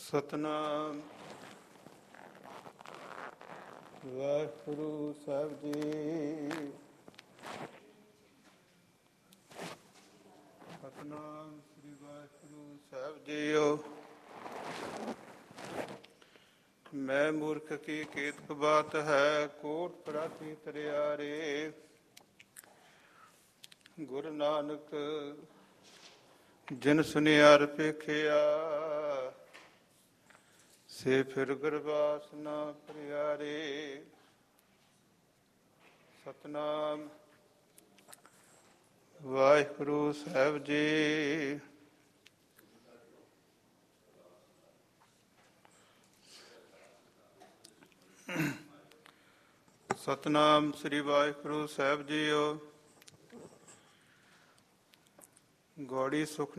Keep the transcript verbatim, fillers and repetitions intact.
ਸਤਨਾਮ ਵਾਹਿਗੁਰੂ ਸਾਹਿਬ ਜੀ। ਸਤਨਾਮ ਸ੍ਰੀ ਵਾਹਿਗੁਰੂ ਸਾਹਿਬ JIO. ਮੈਂ ਮੂਰਖ ਕੀ ਕੇਤਕ ਬਾਤ ਹੈ, ਕੋਟ ਪ੍ਰਾਤੀ ਤਰਿਆਰੇ। ਗੁਰੂ ਨਾਨਕ ਜਿਨ ਸੁਨਿਆਰ ਪੇਖਿਆ, ਸੇ ਫਿਰ ਗੁਰਬਾਸ ਨਾ ਪ੍ਰਿਆਰੇ। ਸਤਨਾਮ ਵਾਹਿਗੁਰੂ ਸਾਹਿਬ ਜੀ। ਸਤਨਾਮ ਸ੍ਰੀ ਵਾਹਿਗੁਰੂ ਸਾਹਿਬ ਜੀਓ। ਗੌੜੀ ਸੁਖ